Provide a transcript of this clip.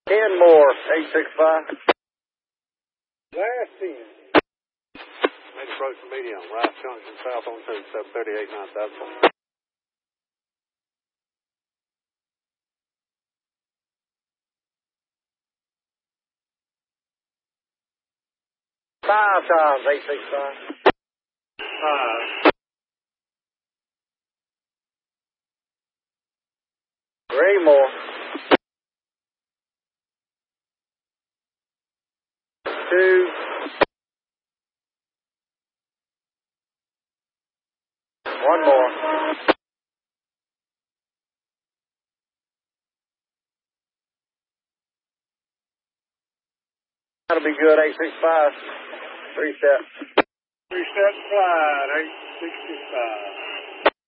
10 more, 865. Last 10. Made approach to medium, right junction, south on 2, 738, 9000. 5 times, 865. 5. 3 more. 2. 1 more. That'll be good, 865. 3 steps. 3 steps flight, 865.